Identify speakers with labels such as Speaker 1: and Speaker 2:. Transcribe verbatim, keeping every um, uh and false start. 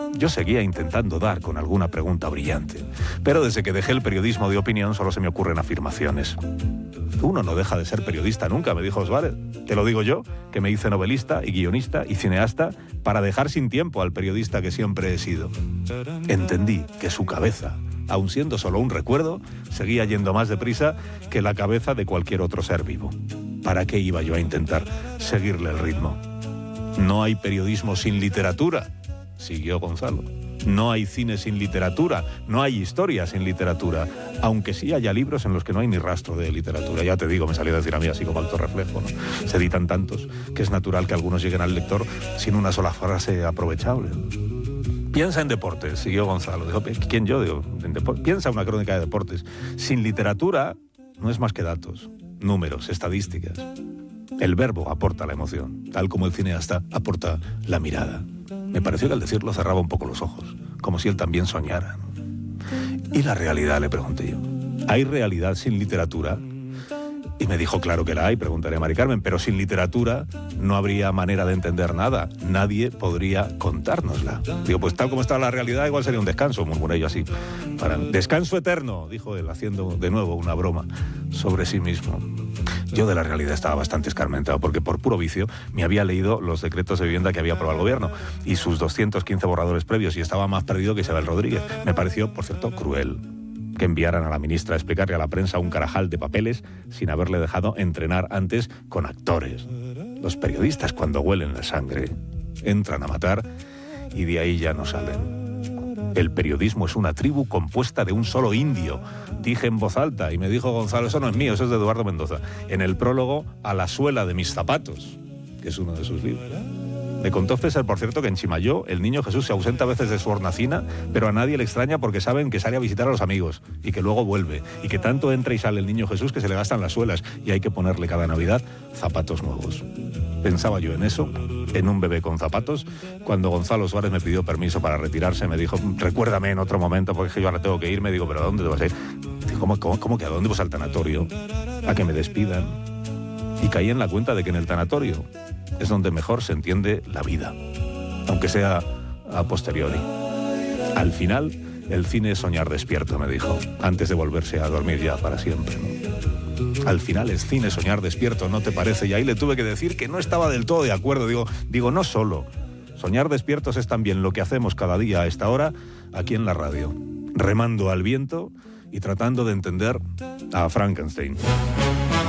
Speaker 1: Yo seguía intentando dar con alguna pregunta brillante, pero desde que dejé el periodismo de opinión solo se me ocurren afirmaciones. Uno no deja de ser periodista nunca, me dijo Suárez. Te lo digo yo, que me hice novelista y guionista y cineasta para dejar sin tiempo al periodista que siempre he sido. Entendí que su cabeza, aun siendo solo un recuerdo, seguía yendo más deprisa que la cabeza de cualquier otro ser vivo. ¿Para qué iba yo a intentar seguirle el ritmo? No hay periodismo sin literatura, siguió Gonzalo. No hay cine sin literatura, no hay historia sin literatura, aunque sí haya libros en los que no hay ni rastro de literatura. Ya te digo, me salió a decir a mí así como alto reflejo, ¿no? Se editan tantos que es natural que algunos lleguen al lector sin una sola frase aprovechable. Piensa en deportes, siguió Gonzalo. Dijo, ¿quién yo? Digo, en deportes. Piensa una crónica de deportes. Sin literatura no es más que datos, números, estadísticas. El verbo aporta la emoción, tal como el cineasta aporta la mirada. Me pareció que al decirlo cerraba un poco los ojos, como si él también soñara. ¿Y la realidad?, le pregunté yo. ¿Hay realidad sin literatura? Y me dijo, claro que la hay, preguntaré a Mari Carmen, pero sin literatura no habría manera de entender nada. Nadie podría contárnosla. Digo, pues tal como está la realidad, igual sería un descanso, murmuré yo así. Para descanso eterno, dijo él, haciendo de nuevo una broma sobre sí mismo. Yo de la realidad estaba bastante escarmentado, porque por puro vicio me había leído los decretos de vivienda que había aprobado el gobierno y sus doscientos quince borradores previos, y estaba más perdido que Isabel Rodríguez. Me pareció, por cierto, cruel que enviaran a la ministra a explicarle a la prensa un carajal de papeles sin haberle dejado entrenar antes con actores. Los periodistas, cuando huelen la sangre, entran a matar y de ahí ya no salen. El periodismo es una tribu compuesta de un solo indio, dije en voz alta, y me dijo Gonzalo, eso no es mío, eso es de Eduardo Mendoza, en el prólogo a La suela de mis zapatos, que es uno de sus libros. Me contó Fesser, por cierto, que en Chimayó el niño Jesús se ausenta a veces de su hornacina, pero a nadie le extraña porque saben que sale a visitar a los amigos y que luego vuelve, y que tanto entra y sale el niño Jesús que se le gastan las suelas y hay que ponerle cada Navidad zapatos nuevos. Pensaba yo en eso, en un bebé con zapatos, cuando Gonzalo Suárez me pidió permiso para retirarse. Me dijo, recuérdame en otro momento porque yo ahora tengo que irme. Digo, ¿pero a dónde te vas a ir? Digo, ¿cómo, cómo, cómo que a dónde? Pues al tanatorio, a que me despidan. Y caí en la cuenta de que en el tanatorio es donde mejor se entiende la vida, aunque sea a posteriori. Al final, el cine es soñar despierto, me dijo, antes de volverse a dormir ya para siempre, ¿no? Al final es cine soñar despierto, ¿no te parece? Y ahí le tuve que decir que no estaba del todo de acuerdo. Digo, digo, no solo. Soñar despiertos es también lo que hacemos cada día a esta hora aquí en la radio, remando al viento y tratando de entender a Frankenstein.